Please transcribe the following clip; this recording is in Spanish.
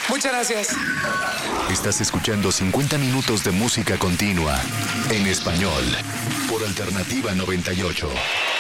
Muchas gracias. Estás escuchando 50 minutos de música continua en español por Alternativa 98.